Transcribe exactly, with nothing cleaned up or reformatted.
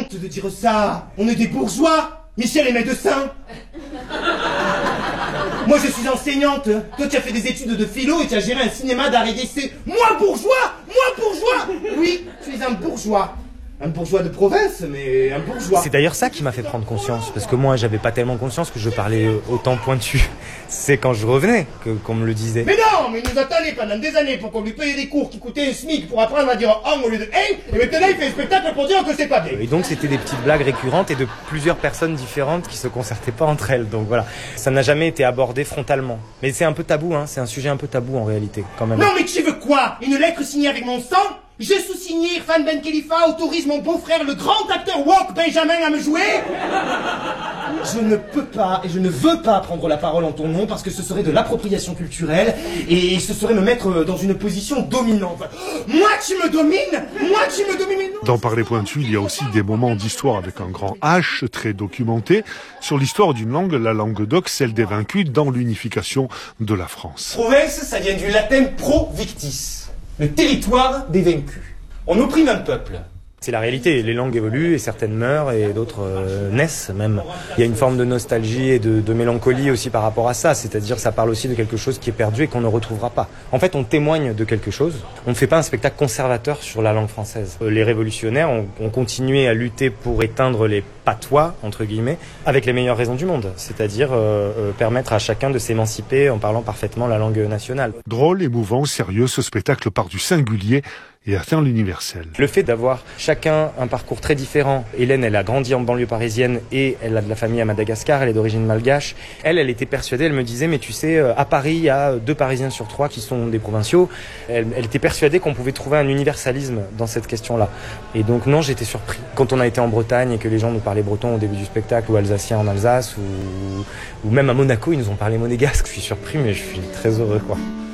honte de dire ça. On est des bourgeois. Michel est médecin. Moi, je suis enseignante. Toi, tu as fait des études de philo et tu as géré un cinéma d'art et d'essai. Moi, bourgeois. Moi, bourgeois. Oui, tu es un bourgeois. Un bourgeois de province, mais un bourgeois. C'est d'ailleurs ça qui m'a fait prendre conscience, parce que moi, j'avais pas tellement conscience que je parlais autant pointu. C'est quand je revenais que, qu'on me le disait. Mais non, mais il nous attendait pendant des années pour qu'on lui paye des cours qui coûtaient un SMIC pour apprendre à dire en au lieu de hein, et maintenant il fait un spectacle pour dire que c'est pas bien. Et donc c'était des petites blagues récurrentes et de plusieurs personnes différentes qui se concertaient pas entre elles. Donc voilà, ça n'a jamais été abordé frontalement. Mais c'est un peu tabou, hein. C'est un sujet un peu tabou en réalité, quand même. Non mais tu veux quoi? Une lettre signée avec mon sang? Je sous-signe Irfan Ben Khalifa autorise mon beau-frère, le grand acteur woke Benjamin, à me jouer? Je ne peux pas et je ne veux pas prendre la parole en ton nom parce que ce serait de l'appropriation culturelle et ce serait me mettre dans une position dominante. Moi tu me domines? Moi tu me domines? Dans Parler pointu, il y a aussi des moments d'histoire avec un grand H, très documenté, sur l'histoire d'une langue, la langue d'oc, celle des vaincus, dans l'unification de la France. Province, ça vient du latin pro victis. Le territoire des vaincus. On opprime un peuple. C'est la réalité, les langues évoluent et certaines meurent et d'autres euh, naissent même. Il y a une forme de nostalgie et de, de mélancolie aussi par rapport à ça, c'est-à-dire ça parle aussi de quelque chose qui est perdu et qu'on ne retrouvera pas. En fait, on témoigne de quelque chose, on ne fait pas un spectacle conservateur sur la langue française. Les révolutionnaires ont, ont continué à lutter pour éteindre les patois, entre guillemets, avec les meilleures raisons du monde, c'est-à-dire euh, euh, permettre à chacun de s'émanciper en parlant parfaitement la langue nationale. Drôle, émouvant, sérieux, ce spectacle part du singulier et atteint l'universel. Le fait d'avoir chacun un parcours très différent. Hélène, elle a grandi en banlieue parisienne et elle a de la famille à Madagascar, elle est d'origine malgache. Elle, elle était persuadée, elle me disait, mais tu sais, à Paris, il y a deux Parisiens sur trois qui sont des provinciaux. Elle, elle était persuadée qu'on pouvait trouver un universalisme dans cette question-là. Et donc non, j'étais surpris. Quand on a été en Bretagne et que les gens nous parlaient breton au début du spectacle, ou alsacien en Alsace, ou, ou même à Monaco, ils nous ont parlé monégasque. Je suis surpris, mais je suis très heureux, quoi.